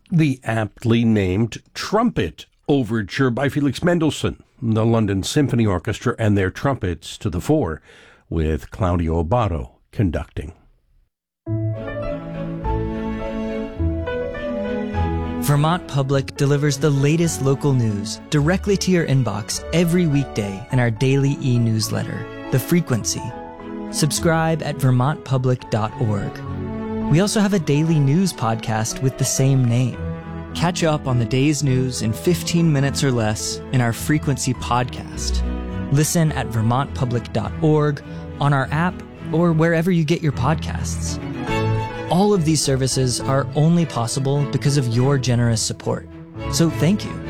The aptly named Trumpet Overture by Felix Mendelssohn, the London Symphony Orchestra and their trumpets to the fore, with Claudio Abbado conducting. Vermont Public delivers the latest local news directly to your inbox every weekday in our daily e-newsletter, The Frequency. Subscribe at vermontpublic.org. We also have a daily news podcast with the same name. Catch up on the day's news in 15 minutes or less in our Frequency podcast. Listen at vermontpublic.org, on our app, or wherever you get your podcasts. All of these services are only possible because of your generous support. So thank you.